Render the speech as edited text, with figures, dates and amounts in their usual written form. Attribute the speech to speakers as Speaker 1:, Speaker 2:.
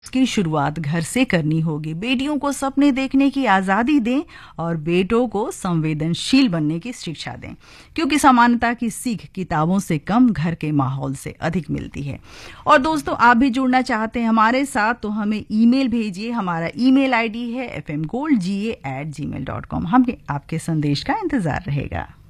Speaker 1: की शुरुआत घर से करनी होगी। बेटियों को सपने देखने की आज़ादी दें और बेटों को संवेदनशील बनने की शिक्षा दें, क्योंकि समानता की सीख किताबों से कम घर के माहौल से अधिक मिलती है। और दोस्तों, आप भी जुड़ना चाहते हैं हमारे साथ तो हमें ईमेल भेजिए। हमारा ईमेल आईडी है fmgoldga@gmail.com। हमें आपके संदेश का इंतजार रहेगा।